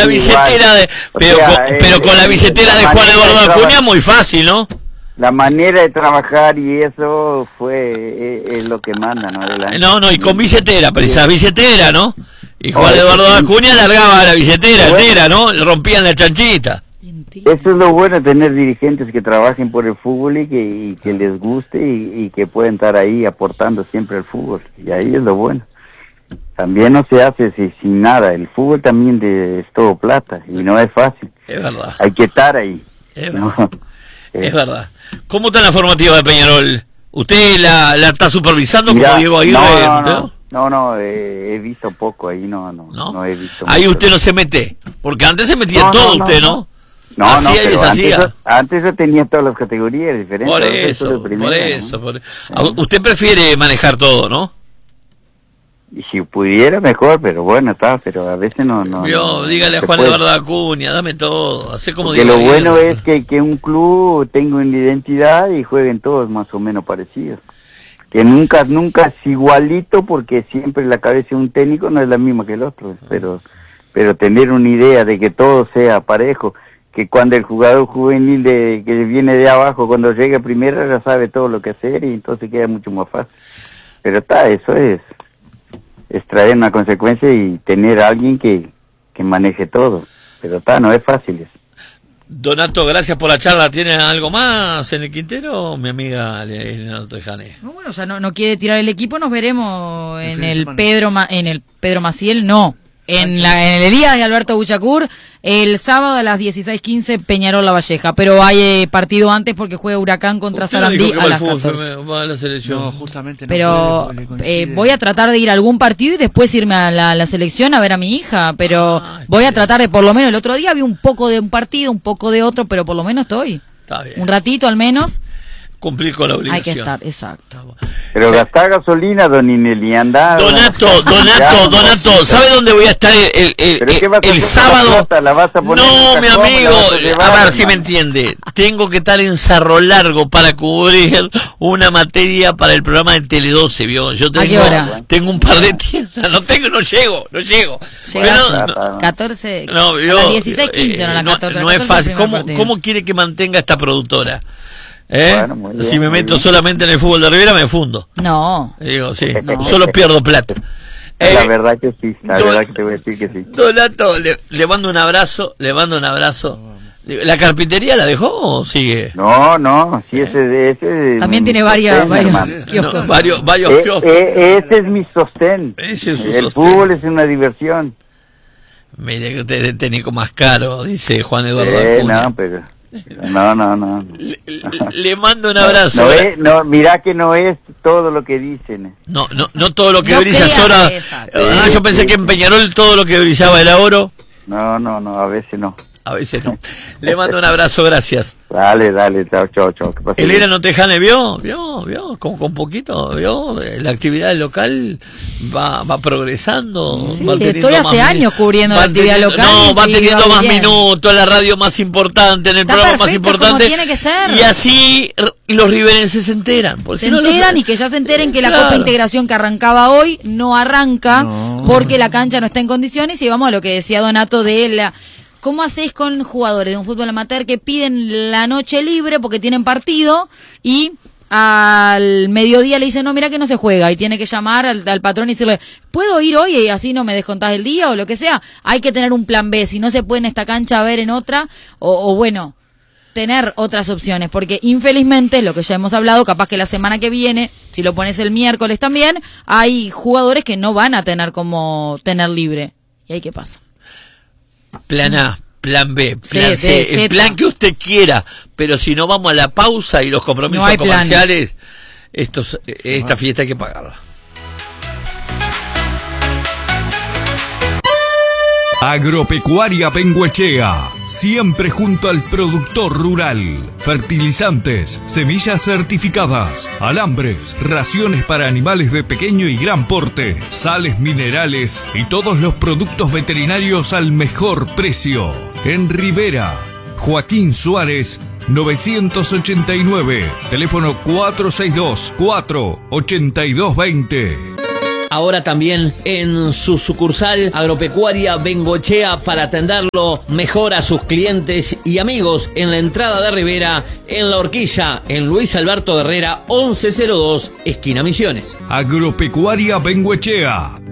la billetera de, pero con la billetera de Juan Eduardo Acuña muy fácil, ¿no? La manera de trabajar y eso es lo que manda, ¿no? No, y con billetera, precisa billetera, ¿no? Y Juan Eduardo Acuña largaba la billetera entera, ¿no? Le rompían la chanchita. Eso es lo bueno, tener dirigentes que trabajen por el fútbol y que les guste y que pueden estar ahí aportando siempre al fútbol. Y ahí es lo bueno. También no se hace sin nada. El fútbol también es todo plata y no es fácil. Es verdad. Hay que estar ahí. Es verdad. ¿No? Es verdad. ¿Cómo está la formativa de Peñarol? ¿Usted la está supervisando? Mirá, como Diego Aguirre? No, he visto poco ahí, no he visto. Ahí mucho. Usted no se mete, porque antes se metía en todo usted, ¿no? Antes yo tenía todas las categorías diferentes. Por eso. Usted prefiere manejar todo, ¿no? Y si pudiera mejor, pero bueno, pero a veces no. Dígale a Juan Eduardo Acuña, dame todo, hace como digo. Lo bueno es que un club tenga una identidad y jueguen todos más o menos parecidos. Que nunca es igualito, porque siempre la cabeza de un técnico no es la misma que el otro, pero tener una idea de que todo sea parejo, que cuando el jugador juvenil que viene de abajo, cuando llega primero ya sabe todo lo que hacer y entonces queda mucho más fácil. Pero eso es traer una consecuencia y tener a alguien que maneje todo, pero no es fácil eso. Donato, gracias por la charla. ¿Tiene algo más en el quintero, mi amiga Elena Tejane? Bueno, o sea, no quiere tirar el equipo, nos veremos en el Pedro Maciel, en el Elías de Alberto Buchacur, el sábado a las 16:15 Peñarol La Valleja, pero hay partido antes porque juega Huracán contra Sarandí a las 14. Va a la selección. No, justamente no. Pero voy a tratar de ir a algún partido y después irme a la selección a ver a mi hija, pero voy a tratar de, por lo menos el otro día vi un poco de un partido, un poco de otro, pero por lo menos estoy. Está bien. Un ratito al menos. Cumplir con la obligación. Hay que estar, exacto. Pero gastar gasolina, don Ineli, anda. Donato, ¿sabe dónde voy a estar el sábado? No, mi amigo, a ver si me entiende. Tengo que estar en Cerro Largo para cubrir una materia para el programa de Tele12, ¿vio? Yo ¿A qué hora? Tengo un par de tiendas, no llego. Llegás 14, a las 16:15, no a las 14. No es fácil. ¿Cómo quiere que mantenga esta productora? Bueno, bien, si me meto solamente en el fútbol de Rivera me fundo. No. Digo, sí, solo pierdo plata. La verdad que sí, verdad que te voy a decir que sí. Donato, le mando un abrazo, ¿La carpintería la dejó o sigue? No, sí, ese también tiene varios kioscos. Varios kioscos. Ese es mi sostén. El fútbol es una diversión. Mire que usted es el técnico más caro, dice Juan Eduardo Acuña. No, pero... No. Le mando un abrazo. Mirá que no es todo lo que dicen. No todo lo que brilla es oro. Yo pensé que en Peñarol todo lo que brillaba era oro. No, a veces no. A veces no. Le mando un abrazo, gracias. Dale, chao. Elena Tejane, ¿vio? Con poquito, ¿vio? La actividad local va progresando. Sí, estoy hace años cubriendo la actividad local. Va teniendo más minutos, la radio más importante, en el programa más importante. Tiene que ser. Y así los riverenses se enteran. Y que ya se enteren que la Copa Integración que arrancaba hoy no arranca porque la cancha no está en condiciones. Y vamos a lo que decía Donato de la... ¿Cómo hacéis con jugadores de un fútbol amateur que piden la noche libre porque tienen partido y al mediodía le dicen, no, mira que no se juega, y tiene que llamar al patrón y decirle, ¿puedo ir hoy y así no me descontás el día o lo que sea? Hay que tener un plan B, si no se puede en esta cancha ver en otra, o bueno, tener otras opciones, porque infelizmente, lo que ya hemos hablado, capaz que la semana que viene, si lo pones el miércoles también, hay jugadores que no van a tener como tener libre. ¿Y ahí qué pasa? Plan A, plan B, plan C, el plan que usted quiera, pero si no vamos a la pausa y los compromisos comerciales, esta fiesta hay que pagarla. Agropecuaria Bengoechea, siempre junto al productor rural. Fertilizantes, semillas certificadas, alambres, raciones para animales de pequeño y gran porte, sales minerales y todos los productos veterinarios al mejor precio. En Rivera, Joaquín Suárez, 989, teléfono 462-48220. ahora también en su sucursal Agropecuaria Bengoechea para atenderlo mejor a sus clientes y amigos en la entrada de Rivera, en La Horquilla, en Luis Alberto de Herrera, 1102, esquina Misiones. Agropecuaria Bengoechea.